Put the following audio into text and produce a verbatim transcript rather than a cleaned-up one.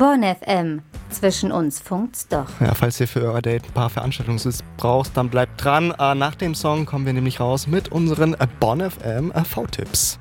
Bonn F M. Zwischen uns funkt's doch. Ja, falls ihr für euer Date ein paar Veranstaltungstipps braucht, dann bleibt dran. Nach dem Song kommen wir nämlich raus mit unseren Bonn F M V-Tipps.